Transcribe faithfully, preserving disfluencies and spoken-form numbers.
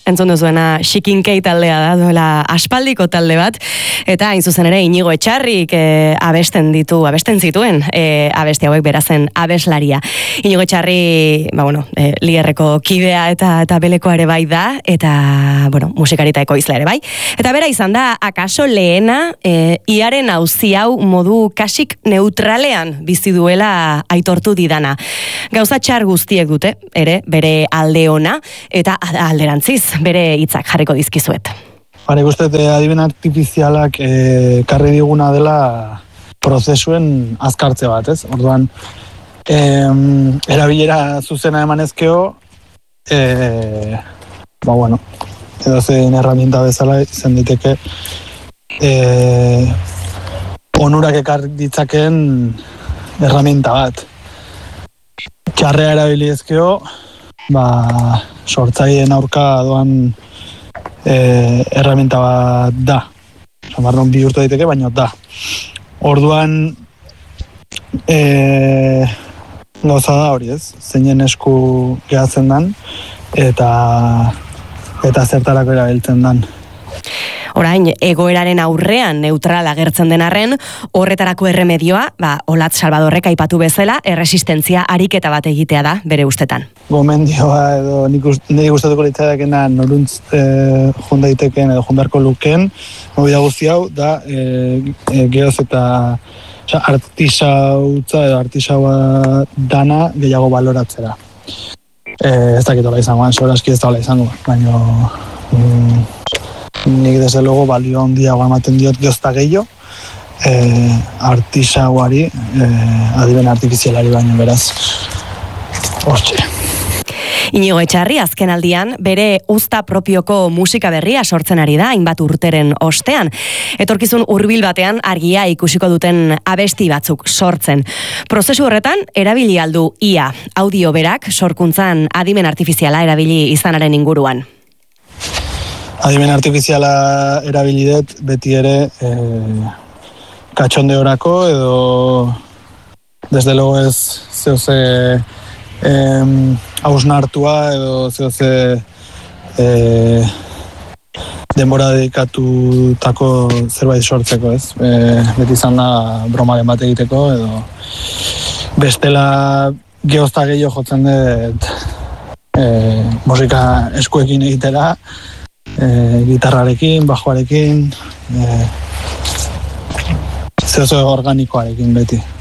entzun duzuena Xikinkei taldea da, duela aspaldiko talde bat, eta hain zuzen ere Inigo Etxarrik e, abesten ditu, abesten zituen e, abesti hauek berazen abeslaria. Inigo Etxarri, ba bueno, e, Lierreko kidea eta eta belekoa ere bai da, eta bueno, musikarita ekoizle ere bai. Eta bera izan da, akaso lehena, e, iaren auzi hau modu kasik neutralean bizi duela aitortu didana. Gauza txar guztiek dute, ere, bere alde ona, eta alderantziz, bere hitzak jarriko dizkizuet. Hare guztet, adimen artifizialak e, karri diguna dela prozesuen azkartze bat, ez? Orduan, e, erabilera zuzena emanezkeo, e, ba bueno, edo zein herramienta bezala izan diteke e, onurak ekar ditzakeen herramienta bat. Txarrea erabiliezkeo, ba, sortzaileen aurka doan e, herramienta bat da. Zamardon bihurtu daiteke, baina da. Orduan, e, gauza da hori ez, zeinen esku gehatzen dan, eta, eta zertarako erabiltzen dan. Orain, egoeraren aurrean neutral agertzen den arren, horretarako erremedioa, ba, Olatz Salvadorrek aipatu bezala, erresistentzia ariketa bat egitea da, bere ustetan. Gomendioa edo nire gustatuko litzaidakena noruntz e, jundaiteken edo jundarko luken, mobida guzti hau, da e, e, geoz eta oza, artisautza edo artisaua dana gehiago baloratzera. E, ez dakitola izango, soraski ez da izango, baina... Mm, nik desde luego balio handiago ematen diot geozta gehiago eh, artisauari eh, adiben artifizialari baino beraz hortxe. Inigo Etxarri azken aldian bere uzta propioko musika berria sortzen ari da, hainbat urteren ostean. Etorkizun hurbil batean argia ikusiko duten abesti batzuk sortzen. Prozesu horretan erabili aldu ia audio berak sorkuntzan adimen artifiziala erabili izanaren inguruan. Adimen artifiziala erabilidet beti ere eh, katxondeorako edo desde luego ez zehose eh, hausnartua edo zehose eh, denbora dedikatutako zerbait sortzeko, ez? Eh, beti izan da bromaren bat egiteko edo bestela geozta gehiago jotzen dut eh, musika eskuekin egitera, E, gitarrarekin, bajoarekin, e, zeozo organikoarekin beti.